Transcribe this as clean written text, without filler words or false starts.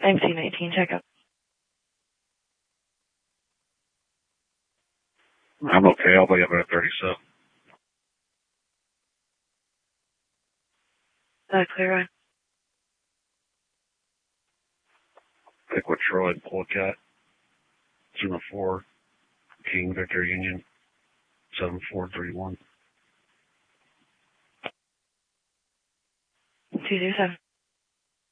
IMC-19, checkup. I'm okay. I'll be up at 37. Clear on. Pickwood Troy, Polecat, 04, King Victor Union, 7431. 207.